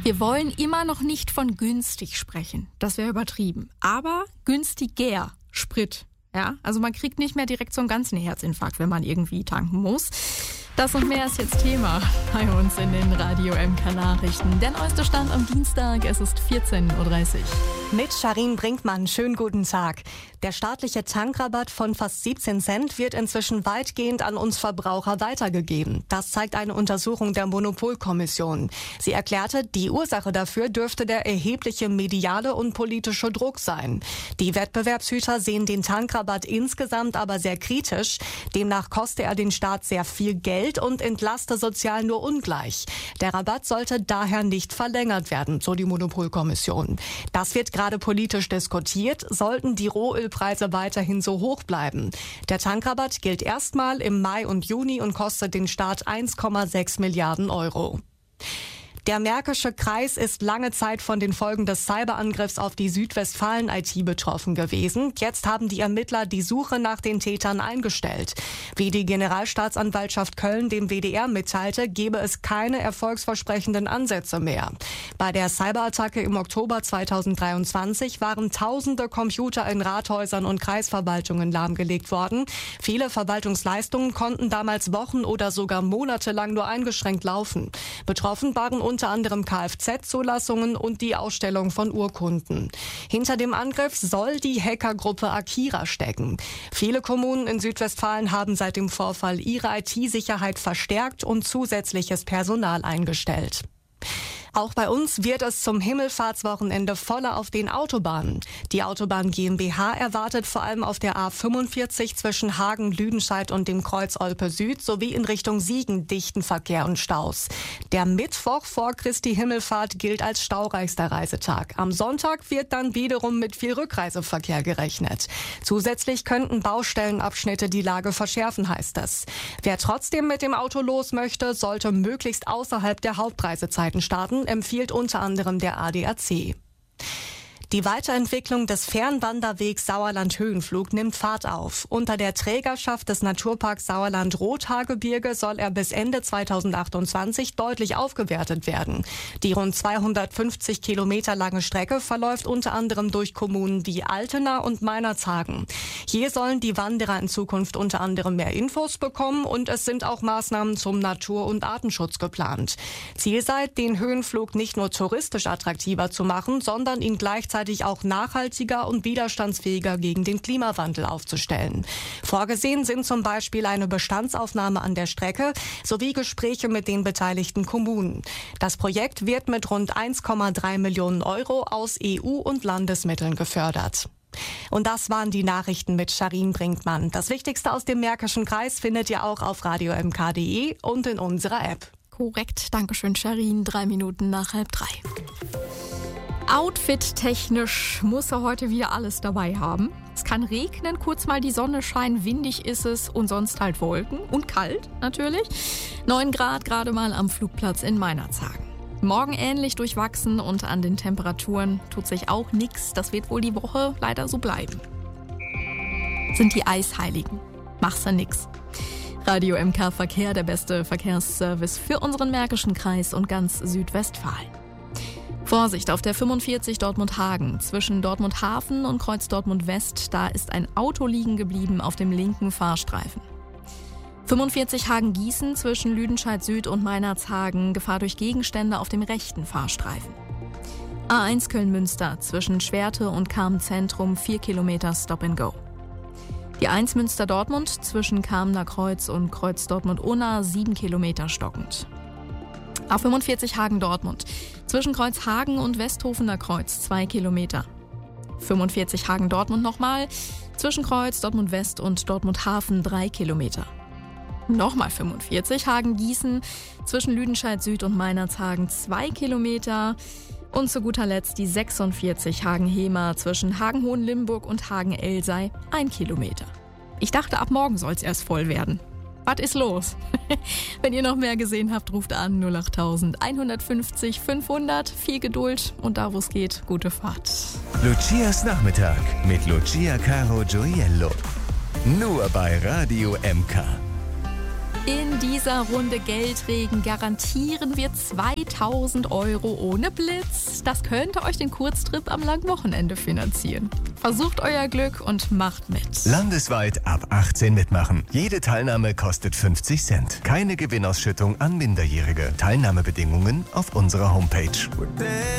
Wir wollen immer noch nicht von günstig sprechen. Das wäre übertrieben. Aber günstiger Sprit. Ja, also man kriegt nicht mehr direkt so einen ganzen Herzinfarkt, wenn man irgendwie tanken muss. Das und mehr ist jetzt Thema bei uns in den Radio MK Nachrichten. Der neueste Stand am Dienstag, es ist 14.30 Uhr. Mit Sharin Brinkmann, schönen guten Tag. Der staatliche Tankrabatt von fast 17 Cent wird inzwischen weitgehend an uns Verbraucher weitergegeben. Das zeigt eine Untersuchung der Monopolkommission. Sie erklärte, die Ursache dafür dürfte der erhebliche mediale und politische Druck sein. Die Wettbewerbshüter sehen den Tankrabatt insgesamt aber sehr kritisch. Demnach koste er den Staat sehr viel Geld und entlaste sozial nur ungleich. Der Rabatt sollte daher nicht verlängert werden, so die Monopolkommission. Das wird gerade politisch diskutiert, sollten die Rohölpreise weiterhin so hoch bleiben. Der Tankrabatt gilt erstmal im Mai und Juni und kostet den Staat 1,6 Milliarden Euro. Der Märkische Kreis ist lange Zeit von den Folgen des Cyberangriffs auf die Südwestfalen-IT betroffen gewesen. Jetzt haben die Ermittler die Suche nach den Tätern eingestellt. Wie die Generalstaatsanwaltschaft Köln dem WDR mitteilte, gebe es keine erfolgsversprechenden Ansätze mehr. Bei der Cyberattacke im Oktober 2023 waren tausende Computer in Rathäusern und Kreisverwaltungen lahmgelegt worden. Viele Verwaltungsleistungen konnten damals Wochen oder sogar monatelang nur eingeschränkt laufen. Betroffen waren unter anderem Kfz-Zulassungen und die Ausstellung von Urkunden. Hinter dem Angriff soll die Hackergruppe Akira stecken. Viele Kommunen in Südwestfalen haben seit dem Vorfall ihre IT-Sicherheit verstärkt und zusätzliches Personal eingestellt. Auch bei uns wird es zum Himmelfahrtswochenende voller auf den Autobahnen. Die Autobahn GmbH erwartet vor allem auf der A45 zwischen Hagen, Lüdenscheid und dem Kreuz Olpe Süd sowie in Richtung Siegen dichten Verkehr und Staus. Der Mittwoch vor Christi Himmelfahrt gilt als staureichster Reisetag. Am Sonntag wird dann wiederum mit viel Rückreiseverkehr gerechnet. Zusätzlich könnten Baustellenabschnitte die Lage verschärfen, heißt es. Wer trotzdem mit dem Auto los möchte, sollte möglichst außerhalb der Hauptreisezeiten starten, empfiehlt unter anderem der ADAC. Die Weiterentwicklung des Fernwanderwegs Sauerland-Höhenflug nimmt Fahrt auf. Unter der Trägerschaft des Naturparks Sauerland-Rothaargebirge soll er bis Ende 2028 deutlich aufgewertet werden. Die rund 250 Kilometer lange Strecke verläuft unter anderem durch Kommunen wie Altena und Meinerzhagen. Hier sollen die Wanderer in Zukunft unter anderem mehr Infos bekommen und es sind auch Maßnahmen zum Natur- und Artenschutz geplant. Ziel sei, den Höhenflug nicht nur touristisch attraktiver zu machen, sondern ihn gleichzeitig auch nachhaltiger und widerstandsfähiger gegen den Klimawandel aufzustellen. Vorgesehen sind zum Beispiel eine Bestandsaufnahme an der Strecke sowie Gespräche mit den beteiligten Kommunen. Das Projekt wird mit rund 1,3 Millionen Euro aus EU- und Landesmitteln gefördert. Und das waren die Nachrichten mit Sharin Brinkmann. Das Wichtigste aus dem Märkischen Kreis findet ihr auch auf radiomk.de und in unserer App. Korrekt, dankeschön Sharin, 3 Minuten nach 2:30. Outfit-technisch muss er heute wieder alles dabei haben. Es kann regnen, kurz mal die Sonne scheinen, windig ist es und sonst halt Wolken und kalt natürlich. 9 Grad gerade mal am Flugplatz in Meinerzhagen. Morgen ähnlich durchwachsen und an den Temperaturen tut sich auch nichts. Das wird wohl die Woche leider so bleiben. Sind die Eisheiligen. Mach's ja nix. Radio MK Verkehr, der beste Verkehrsservice für unseren Märkischen Kreis und ganz Südwestfalen. Vorsicht auf der 45 Dortmund-Hagen. Zwischen Dortmund-Hafen und Kreuz Dortmund-West, da ist ein Auto liegen geblieben auf dem linken Fahrstreifen. 45 Hagen-Gießen zwischen Lüdenscheid Süd und Meinerzhagen, Gefahr durch Gegenstände auf dem rechten Fahrstreifen. A1 Köln-Münster zwischen Schwerte und Carmen-Zentrum 4 Kilometer Stop and Go. Die 1 Münster-Dortmund zwischen Carmener Kreuz und Kreuz Dortmund-Unna 7 Kilometer stockend. A45 Hagen-Dortmund zwischen Kreuz Hagen und Westhofener Kreuz 2 Kilometer. 45 Hagen-Dortmund nochmal zwischen Kreuz Dortmund-West und Dortmund-Hafen 3 Kilometer. Nochmal 45 Hagen-Gießen zwischen Lüdenscheid Süd und Meinerzhagen 2 Kilometer. Und zu guter Letzt die 46 Hagen-Hemer zwischen Hagen-Hohenlimburg und Hagen-Elsei 1 Kilometer. Ich dachte, ab morgen soll es erst voll werden. Was ist los? Wenn ihr noch mehr gesehen habt, ruft an 08000 150 500. Viel Geduld und da, wo es geht, gute Fahrt. Lucias Nachmittag mit Lucia Caro Gioiello. Nur bei Radio MK. In dieser Runde Geldregen garantieren wir 2.000 € ohne Blitz. Das könnte euch den Kurztrip am langen Wochenende finanzieren. Versucht euer Glück und macht mit. Landesweit ab 18 mitmachen. Jede Teilnahme kostet 50 Cent. Keine Gewinnausschüttung an Minderjährige. Teilnahmebedingungen auf unserer Homepage.